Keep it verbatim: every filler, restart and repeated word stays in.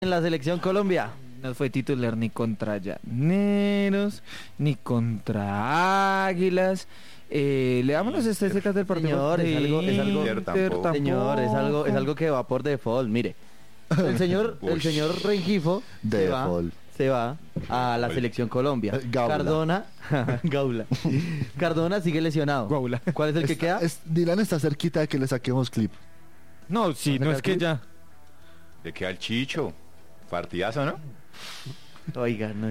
En la selección Colombia. No fue titular ni contra Llaneros, ni contra Águilas. Eh, leámonos estadísticas del partido. Señor, es algo, es algo, Inter tampoco. señor, es algo, es algo que va por default. Mire, el señor, el Uy. señor Rengifo se va, Default. se va a la selección Colombia. Eh, Gaula. Cardona, Gaula. Cardona sigue lesionado. Gaula. ¿Cuál es el que Está- queda? es- Dylan está cerquita de que le saquemos clip. No, sí, no es que ya. Le queda el Chicho. Partidazo, ¿no? Oiga, no